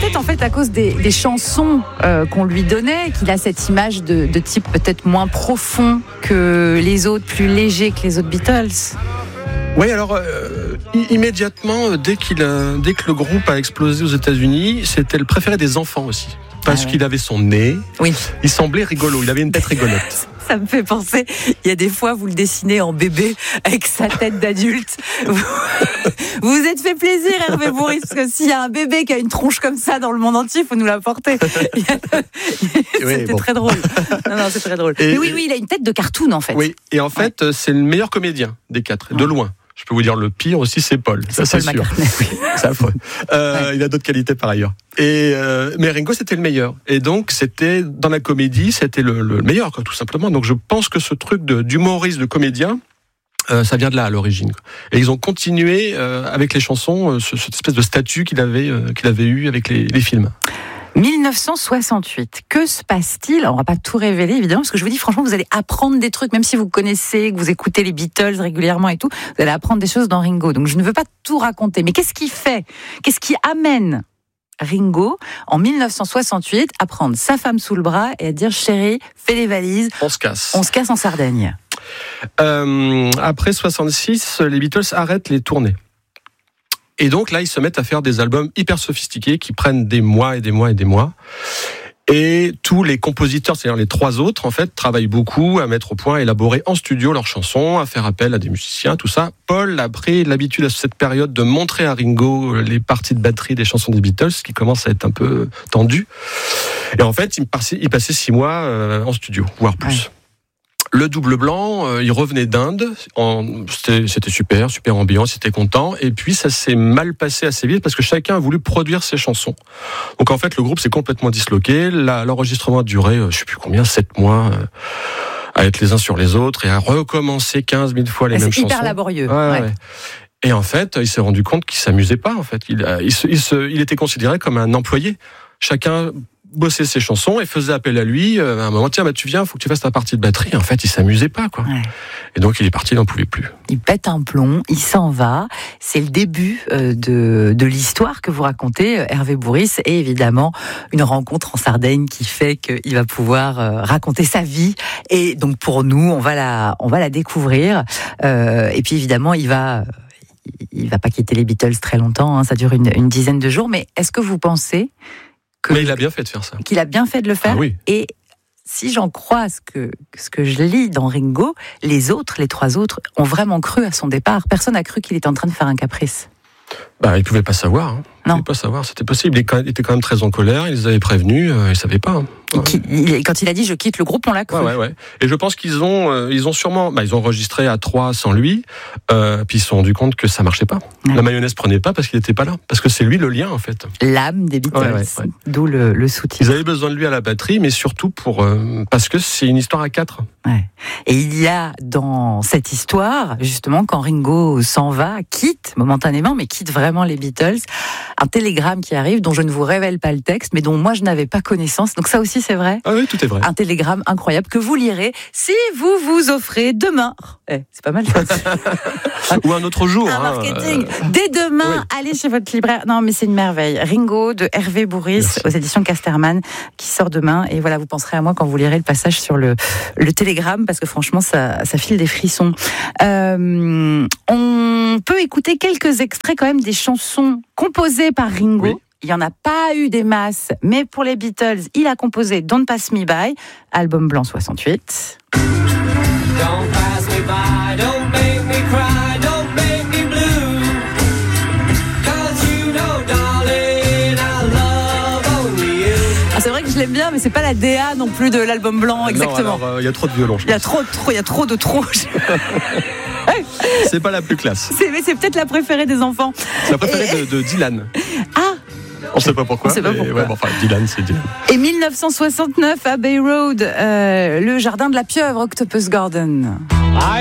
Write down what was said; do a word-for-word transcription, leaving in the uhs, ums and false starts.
peut-être en fait à cause des, des chansons euh, qu'on lui donnait qu'il a cette image de, de type peut-être moins profond que les autres, plus léger que les autres Beatles. Oui, alors euh, immédiatement, dès, qu'il a, dès que le groupe a explosé aux États-Unis, c'était le préféré des enfants aussi. Parce ah ouais. qu'il avait son nez, oui. il semblait rigolo, il avait une tête rigolote. Ça me fait penser, il y a des fois, vous le dessinez en bébé avec sa tête d'adulte. Vous vous êtes fait plaisir, Hervé Bourris, parce que s'il y a un bébé qui a une tronche comme ça dans le monde entier, il faut nous l'apporter. C'était oui, bon. très drôle. Non, non, c'est très drôle. Et, Mais oui, oui, il a une tête de cartoon, en fait. Oui, et en fait, ouais. c'est le meilleur comédien des quatre, ouais. de loin. Je peux vous dire, le pire aussi, c'est Paul. C'est ça, Paul c'est sûr. Oui, c'est affreux. Euh, ouais. Il a d'autres qualités par ailleurs. Et euh, mais Ringo, c'était le meilleur. Et donc, c'était dans la comédie, c'était le, le meilleur, quoi, tout simplement. Donc, je pense que ce truc de, d'humoriste, de comédien, euh, ça vient de là à l'origine. Et ils ont continué euh, avec les chansons, euh, ce, cette espèce de statut qu'il avait, euh, qu'il avait eu avec les, les films. dix-neuf cent soixante-huit, que se passe-t-il ? On va pas tout révéler évidemment, parce que je vous dis franchement, vous allez apprendre des trucs, même si vous connaissez, que vous écoutez les Beatles régulièrement et tout, vous allez apprendre des choses dans Ringo. Donc je ne veux pas tout raconter, mais qu'est-ce qui fait, qu'est-ce qui amène Ringo en dix-neuf cent soixante-huit à prendre sa femme sous le bras et à dire chérie, fais les valises, on se casse, on se casse en Sardaigne. Euh, après soixante-six, les Beatles arrêtent les tournées. Et donc là, ils se mettent à faire des albums hyper sophistiqués qui prennent des mois et des mois et des mois. Et tous les compositeurs, c'est-à-dire les trois autres, en fait, travaillent beaucoup à mettre au point, à élaborer en studio leurs chansons, à faire appel à des musiciens, tout ça. Paul a pris l'habitude à cette période de montrer à Ringo les parties de batterie des chansons des Beatles, ce qui commence à être un peu tendu. Et en fait, il passait, il passait six mois en studio, voire plus. Ouais. Le double blanc, euh, il revenait d'Inde, en, c'était, c'était super, super ambiant, c'était content, et puis ça s'est mal passé assez vite parce que chacun a voulu produire ses chansons. Donc en fait, le groupe s'est complètement disloqué, La, l'enregistrement a duré, euh, je sais plus combien, sept mois, euh, à être les uns sur les autres, et à recommencer quinze mille fois les c'est mêmes chansons. C'est hyper laborieux. Ouais, ouais. Ouais. Et en fait, il s'est rendu compte qu'il s'amusait pas, en fait. Il, il, se, il, se, il était considéré comme un employé. Chacun bossait ses chansons et faisait appel à lui à un moment, tiens bah tu viens, faut que tu fasses ta partie de batterie. En fait il s'amusait pas quoi. Ouais. Et donc il est parti, il n'en pouvait plus. Il pète un plomb, il s'en va. C'est le début de, de l'histoire que vous racontez, Hervé Bourris, et évidemment une rencontre en Sardaigne qui fait qu'il va pouvoir raconter sa vie. Et donc pour nous on va la, on va la découvrir. Euh, et puis évidemment il va il va pas quitter les Beatles très longtemps, hein, ça dure une, une dizaine de jours. Mais est-ce que vous pensez Que, Mais il a bien fait de faire ça. Qu'il a bien fait de le faire. Ah oui. Et si j'en crois ce que, ce que je lis dans Ringo, les autres, les trois autres, ont vraiment cru à son départ. Personne n'a cru qu'il était en train de faire un caprice. Bah, il ne pouvait pas savoir. Hein. Il ne pouvait pas savoir, c'était possible. Il était quand même très en colère, il les avait prévenus, euh, il ne savait pas. Hein. Ouais. Qui, il, quand il a dit je quitte le groupe, on l'a cru. Ouais, ouais, ouais. Et je pense qu'ils ont, euh, ils ont sûrement, bah, ils ont enregistré à trois sans lui, euh, puis ils se sont rendus compte que ça marchait pas. Ouais. La mayonnaise prenait pas parce qu'il n'était pas là, parce que c'est lui le lien en fait. L'âme des Beatles, ouais, ouais, ouais. D'où le, le sous-titre. Ils avaient besoin de lui à la batterie, mais surtout pour euh, parce que c'est une histoire à quatre. Ouais. Et il y a dans cette histoire, justement, quand Ringo s'en va, quitte momentanément, mais quitte vraiment les Beatles, un télégramme qui arrive dont je ne vous révèle pas le texte, mais dont moi je n'avais pas connaissance. Donc ça aussi c'est vrai. Ah oui, tout est vrai. Un télégramme incroyable que vous lirez si vous vous offrez demain. Eh, c'est pas mal. Ou un autre jour. Un hein, marketing. Euh... Dès demain, oui. Allez chez votre libraire. Non, mais c'est une merveille. Ringo de Hervé Bourris Merci. Aux éditions Casterman qui sort demain. Et voilà, vous penserez à moi quand vous lirez le passage sur le, le télégramme parce que franchement, ça, ça file des frissons. Euh, on peut écouter quelques extraits quand même des chansons composées par Ringo. Oui. Il n'y en a pas eu des masses, mais pour les Beatles, il a composé Don't Pass Me By, album blanc soixante-huit. Don't pass me by, don't make me cry, don't make me blue. Cause you know, darling, I love only you. Ah, c'est vrai que je l'aime bien, mais c'est pas la D A non plus de l'album blanc, exactement. Il euh, y a trop de violon, je pense. Il y a trop, trop, il y a trop de trop. C'est pas la plus classe. C'est, mais c'est peut-être la préférée des enfants. C'est la préférée Et... de, de Dylan. Ah. On ne sait pas pourquoi. On sait pas pourquoi. Ouais, bon, enfin, Dylan, c'est Dylan. Et dix-neuf cent soixante-neuf, à Bay Road, euh, le jardin de la pieuvre, Octopus Garden.